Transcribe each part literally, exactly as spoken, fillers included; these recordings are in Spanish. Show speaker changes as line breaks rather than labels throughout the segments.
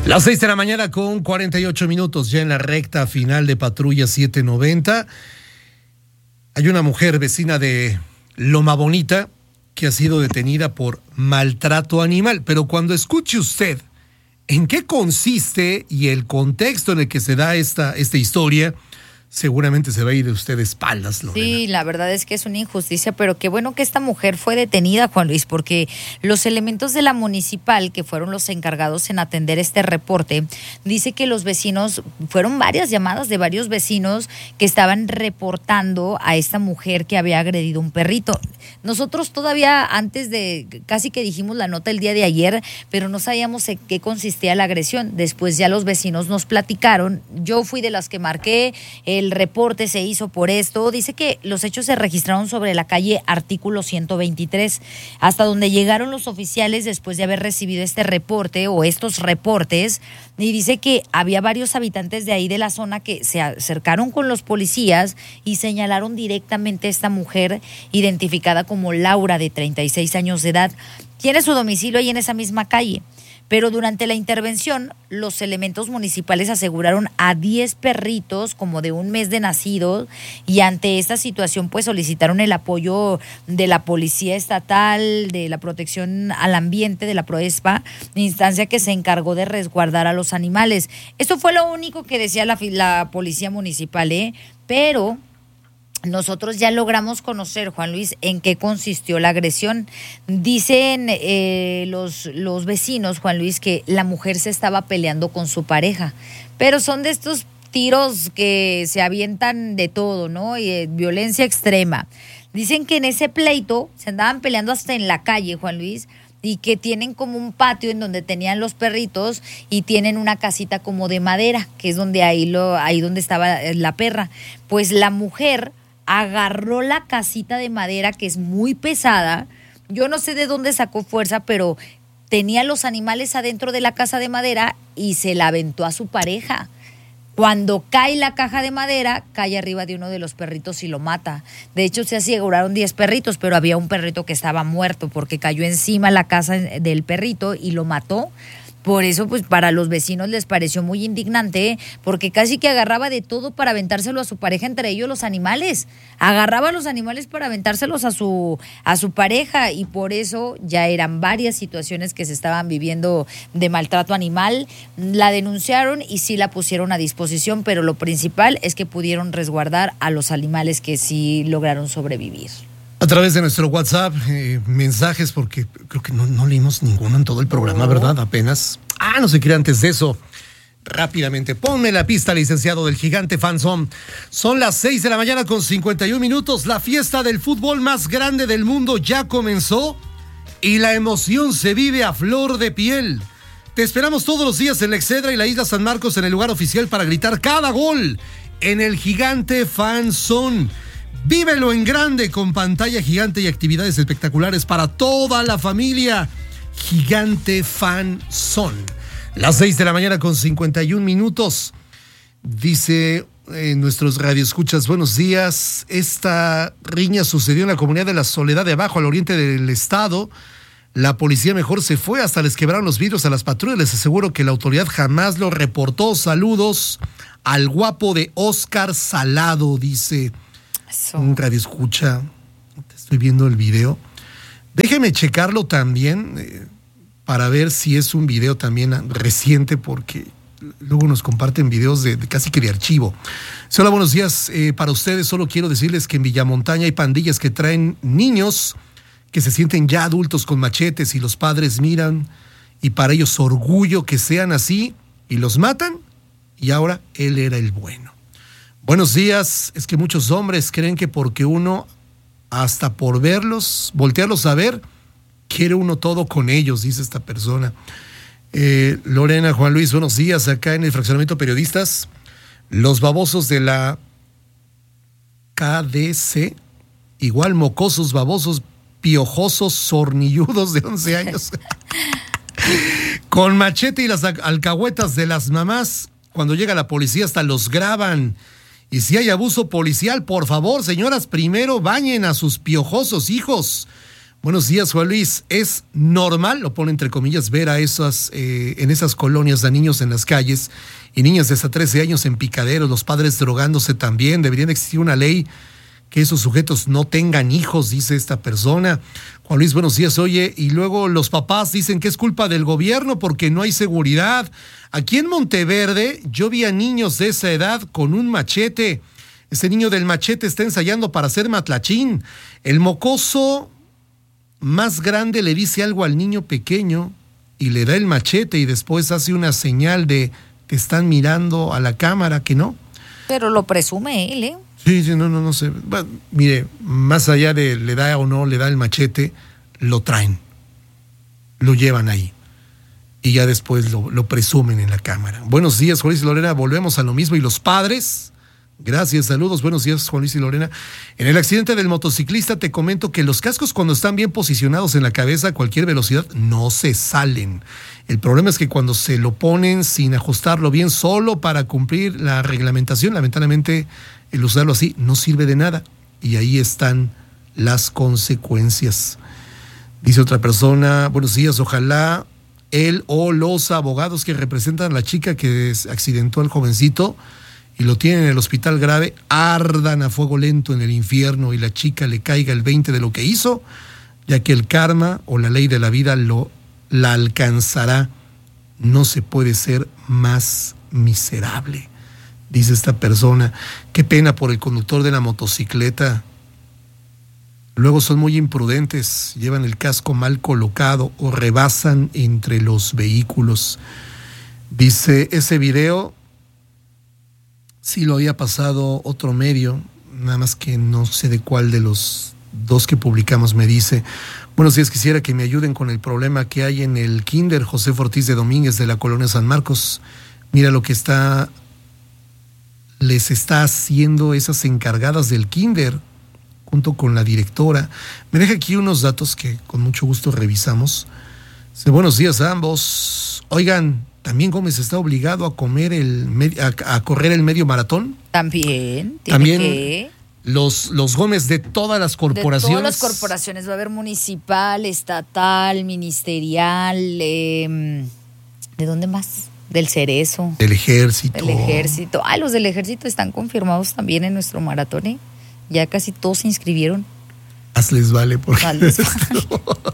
Las seis de la mañana con cuarenta y ocho minutos, ya en la recta final de Patrulla setecientos noventa. Hay una mujer vecina de Loma Bonita que ha sido detenida por maltrato animal. Pero cuando escuche usted en qué consiste y el contexto en el que se da esta, esta historia, seguramente se va a ir de usted de espaldas, Lorena.
Sí, la verdad es que es una injusticia, pero qué bueno que esta mujer fue detenida, Juan Luis, porque los elementos de la municipal, que fueron los encargados en atender este reporte, dice que los vecinos, fueron varias llamadas de varios vecinos que estaban reportando a esta mujer que había agredido un perrito. Nosotros todavía antes de, casi que dijimos la nota el día de ayer, pero no sabíamos en qué consistía la agresión. Después ya los vecinos nos platicaron, yo fui de las que marqué, el reporte se hizo por esto. Dice que los hechos se registraron sobre la calle Artículo ciento veintitrés, hasta donde llegaron los oficiales después de haber recibido este reporte o estos reportes, y dice que había varios habitantes de ahí de la zona que se acercaron con los policías y señalaron directamente a esta mujer identificada como Laura, de treinta y seis años de edad. Tiene su domicilio ahí en esa misma calle. Pero durante la intervención, los elementos municipales aseguraron a diez perritos como de un mes de nacidos, y ante esta situación pues solicitaron el apoyo de la Policía Estatal, de la Protección al Ambiente, de la PROESPA, instancia que se encargó de resguardar a los animales. Esto fue lo único que decía la, la Policía Municipal, ¿eh? Pero nosotros ya logramos conocer, Juan Luis, en qué consistió la agresión. Dicen eh, los, los vecinos, Juan Luis, que la mujer se estaba peleando con su pareja, pero son de estos tiros que se avientan de todo, ¿no? Y eh, violencia extrema. Dicen que en ese pleito se andaban peleando hasta en la calle, Juan Luis, y que tienen como un patio en donde tenían los perritos y tienen una casita como de madera, que es donde ahí, lo, ahí donde estaba la perra. Pues la mujer agarró la casita de madera, que es muy pesada. Yo no sé de dónde sacó fuerza, pero tenía los animales adentro de la casa de madera y se la aventó a su pareja. Cuando cae la caja de madera, cae arriba de uno de los perritos y lo mata. De hecho, se aseguraron diez perritos, pero había un perrito que estaba muerto porque cayó encima la casa del perrito y lo mató. Por eso, pues, para los vecinos les pareció muy indignante, ¿eh? Porque casi que agarraba de todo para aventárselo a su pareja, entre ellos los animales. Agarraba a los animales para aventárselos a su, a su pareja, y por eso ya eran varias situaciones que se estaban viviendo de maltrato animal. La denunciaron y sí la pusieron a disposición, pero lo principal es que pudieron resguardar a los animales que sí lograron sobrevivir.
A través de nuestro WhatsApp, eh, mensajes, porque creo que no, no leímos ninguno en todo el programa, no. ¿Verdad? Apenas. Ah, no sé qué antes de eso. Rápidamente, ponme la pista, licenciado del Gigante Fanzón. Son las seis de la mañana con cincuenta y un minutos. La fiesta del fútbol más grande del mundo ya comenzó y la emoción se vive a flor de piel. Te esperamos todos los días en la Excedra y la Isla San Marcos, en el lugar oficial para gritar cada gol en el Gigante Fanzón. Vívelo en grande con pantalla gigante y actividades espectaculares para toda la familia. Gigante Fanzón. Las seis de la mañana con cincuenta y un minutos. Dice eh, nuestros radioescuchas, buenos días. Esta riña sucedió en la comunidad de La Soledad de Abajo, al oriente del estado. La policía mejor se fue, hasta les quebraron los vidrios a las patrullas. Les aseguro que la autoridad jamás lo reportó. Saludos al guapo de Oscar Salado, dice Eso. Un radioescucha. Estoy viendo el video. Déjeme checarlo también eh, para ver si es un video también reciente, porque luego nos comparten videos de, de casi que de archivo. Hola, buenos días. Eh, para ustedes solo quiero decirles que en Villamontaña hay pandillas que traen niños que se sienten ya adultos con machetes, y los padres miran, y para ellos orgullo que sean así, y los matan, y ahora él era el bueno. Buenos días. Es que muchos hombres creen que porque uno, hasta por verlos, voltearlos a ver, quiere uno todo con ellos, dice esta persona. Eh, Lorena, Juan Luis, buenos días. Acá en el fraccionamiento Periodistas, los babosos de la K D C, igual mocosos, babosos, piojosos, sornilludos de once años, con machete y las alcahuetas de las mamás. Cuando llega la policía hasta los graban. Y si hay abuso policial, por favor, señoras, primero bañen a sus piojosos hijos. Buenos días, Juan Luis. ¿Es normal, lo pone entre comillas, ver a esas, eh, en esas colonias a niños en las calles y niñas de hasta trece años en picaderos, los padres drogándose también? Debería existir una ley que esos sujetos no tengan hijos, dice esta persona. Juan Luis, buenos días. Oye, y luego los papás dicen que es culpa del gobierno porque no hay seguridad. Aquí en Monteverde yo vi a niños de esa edad con un machete. Ese niño del machete está ensayando para hacer matlachín. El mocoso más grande le dice algo al niño pequeño y le da el machete y después hace una señal de te están mirando a la cámara, que no.
Pero lo presume él, ¿eh?
Sí, sí, no, no, no sé. Bueno, mire, más allá de le da o no le da el machete, lo traen, lo llevan ahí y ya después lo, lo presumen en la cámara. Buenos días, Juan Luis y Lorena, volvemos a lo mismo. ¿Y los padres? Gracias, saludos, buenos días, Juan Luis y Lorena. En el accidente del motociclista te comento que los cascos, cuando están bien posicionados en la cabeza a cualquier velocidad, no se salen. El problema es que cuando se lo ponen sin ajustarlo bien solo para cumplir la reglamentación, lamentablemente el usarlo así no sirve de nada y ahí están las consecuencias. Dice otra persona, buenos días, ojalá él o los abogados que representan a la chica que accidentó al jovencito y lo tienen en el hospital grave, ardan a fuego lento en el infierno y la chica le caiga el veinte de lo que hizo, ya que el karma o la ley de la vida lo, la alcanzará. No se puede ser más miserable, dice esta persona. Qué pena por el conductor de la motocicleta. Luego son muy imprudentes, llevan el casco mal colocado o rebasan entre los vehículos. Dice, ese video sí lo había pasado otro medio, nada más que no sé de cuál de los dos que publicamos me dice. Buenos días, quisiera que me ayuden con el problema que hay en el kinder José Ortiz de Domínguez de la colonia San Marcos. Mira lo que está, les está haciendo esas encargadas del kinder junto con la directora. Me deja aquí unos datos que con mucho gusto revisamos. Dice, buenos días a ambos. Oigan, ¿también Gómez está obligado a comer el a, a correr el medio maratón?
También. Tiene
También
que...
los, los Gómez de todas las corporaciones.
De todas las corporaciones. Va a haber municipal, estatal, ministerial. Eh, ¿De dónde más? Del Cerezo.
Del Ejército.
Del Ejército. Ah, los del Ejército están confirmados también en nuestro maratón, ¿eh? Ya casi todos se inscribieron.
Más les vale porque
Más les vale.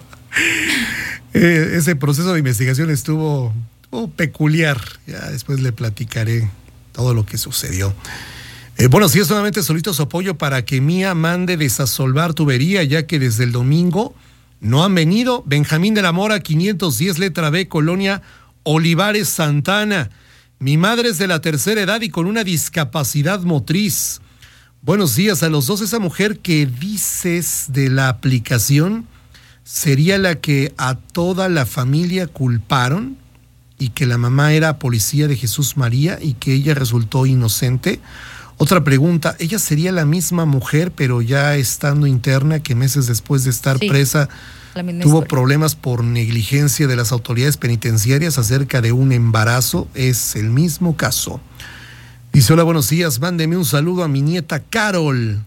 eh, ese proceso de investigación estuvo oh, peculiar. Ya después le platicaré todo lo que sucedió. Eh, bueno, sí, es solamente solito su apoyo para que Mía mande desasolvar tubería, ya que desde el domingo no han venido. Benjamín de la Mora, quinientos diez, letra B, Colonia Olivares, Santana. Mi madre es de la tercera edad y con una discapacidad motriz. Buenos días a los dos. Esa mujer que dices de la aplicación sería la que a toda la familia culparon y que la mamá era policía de Jesús María y que ella resultó inocente. Otra pregunta, ¿ella sería la misma mujer pero ya estando interna que meses después de estar sí, presa tuvo historia. Problemas por negligencia de las autoridades penitenciarias acerca de un embarazo? Es el mismo caso. Dice, hola, buenos días, mándeme un saludo a mi nieta Carol.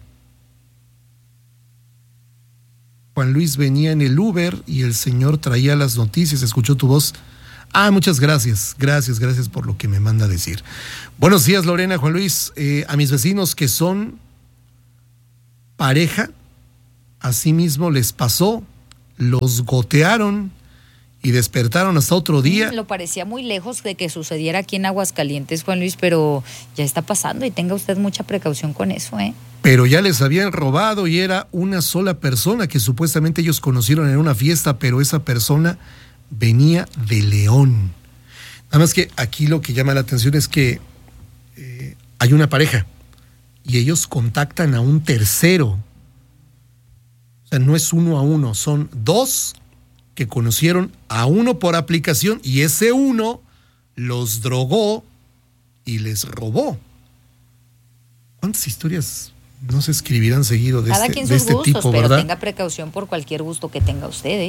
Juan Luis venía en el Uber y el señor traía las noticias, escuchó tu voz. Ah, muchas gracias, gracias, gracias por lo que me manda a decir. Buenos días, Lorena, Juan Luis, eh, a mis vecinos que son pareja, así mismo les pasó, los gotearon y despertaron hasta otro día.
Lo parecía muy lejos de que sucediera aquí en Aguascalientes, Juan Luis, pero ya está pasando y tenga usted mucha precaución con eso, ¿eh?
Pero ya les habían robado y era una sola persona que supuestamente ellos conocieron en una fiesta, pero esa persona venía de León. Nada más que aquí lo que llama la atención es que eh, hay una pareja y ellos contactan a un tercero. O sea, no es uno a uno, son dos que conocieron a uno por aplicación y ese uno los drogó y les robó. ¿Cuántas historias no se escribirán seguido de
Cada
este,
quien
de
sus
este
gustos,
tipo,
pero
verdad?
tenga precaución por cualquier gusto que tenga usted, ¿eh?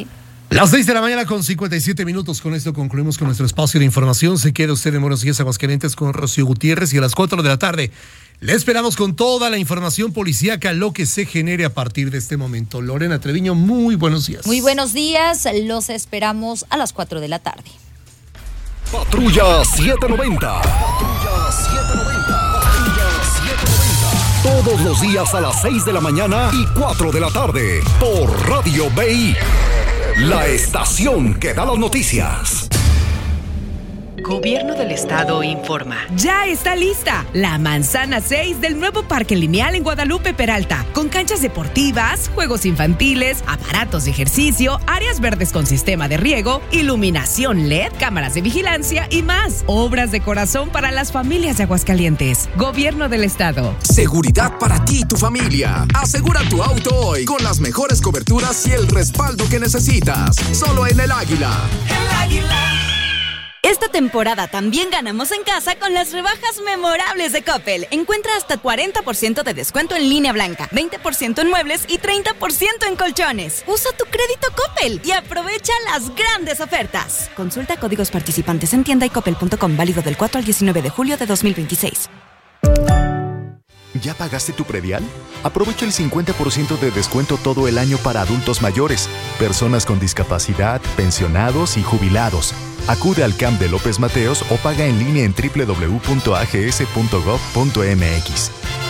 Las seis de la mañana con cincuenta y siete minutos. Con esto concluimos con nuestro espacio de información. Se queda usted en Buenos Días, Aguascalientes con Rocío Gutiérrez y a las cuatro de la tarde le esperamos con toda la información policíaca, lo que se genere a partir de este momento. Lorena Treviño, muy buenos días.
Muy buenos días, los esperamos a las cuatro de la tarde.
Patrulla setecientos noventa. Patrulla setecientos noventa. Patrulla setecientos noventa. Todos los días a las seis de la mañana y cuatro de la tarde por Radio B I. La estación que da las noticias.
Gobierno del Estado informa.
Ya está lista la manzana seis del nuevo Parque Lineal en Guadalupe Peralta, con canchas deportivas, juegos infantiles, aparatos de ejercicio, áreas verdes con sistema de riego, iluminación L E D, cámaras de vigilancia y más. Obras de corazón para las familias de Aguascalientes. Gobierno del Estado.
Seguridad para ti y tu familia. Asegura tu auto hoy con las mejores coberturas y el respaldo que necesitas. Solo en El Águila.
El Águila. Esta temporada también ganamos en casa con las rebajas memorables de Coppel. Encuentra hasta cuarenta por ciento de descuento en línea blanca, veinte por ciento en muebles y treinta por ciento en colchones. Usa tu crédito Coppel y aprovecha las grandes ofertas. Consulta códigos participantes en tienda y coppel punto com, válido del cuatro al diecinueve de julio de dos mil veintiséis.
¿Ya pagaste tu predial? Aprovecha el cincuenta por ciento de descuento todo el año para adultos mayores, personas con discapacidad, pensionados y jubilados. Acude al C A M de López Mateos o paga en línea en doble u doble u doble u punto a g s punto gov punto m x.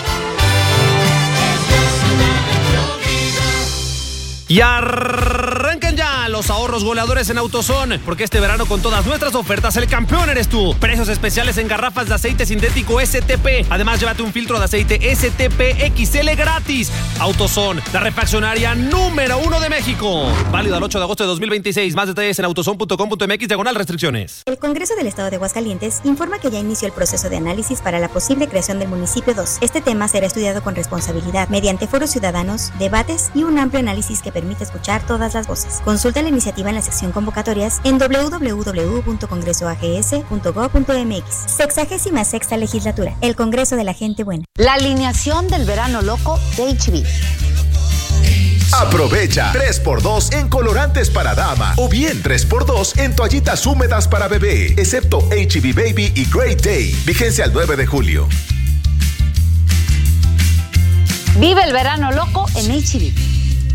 Y arrancan ya los ahorros goleadores en AutoZone, porque este verano con todas nuestras ofertas el campeón eres tú. Precios especiales en garrafas de aceite sintético S T P. Además, llévate un filtro de aceite S T P X L gratis. AutoZone, la refaccionaria número uno de México. Válido al ocho de agosto de dos mil veintiséis. Más detalles en autozone punto com punto m x diagonal restricciones.
El Congreso del Estado de Aguascalientes informa que ya inició el proceso de análisis para la posible creación del municipio dos. Este tema será estudiado con responsabilidad mediante foros ciudadanos, debates y un amplio análisis que permite escuchar todas las voces. Consulta la iniciativa en la sección convocatorias en doble u doble u doble u punto congreso a g s punto gov punto m x. Sexagésima sexta legislatura. El Congreso de la Gente Buena.
La alineación del verano loco de H B.
Aprovecha tres por dos en colorantes para dama o bien tres por dos en toallitas húmedas para bebé, excepto H B Baby y Great Day. Vigencia al nueve de julio.
Vive el verano loco en H B.